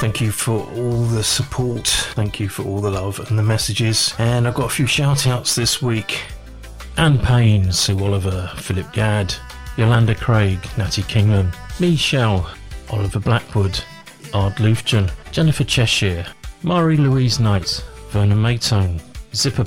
Thank you for all the support. Thank you for all the love and the messages. And I've got a few shout outs this week. Anne Payne, Sue Oliver, Philip Gadd, Yolanda Craig, Natty Kingman, Michelle, Oliver Blackwood, Ard Lufton, Jennifer Cheshire, Marie Louise Knight, Vernon Maytone, Zipper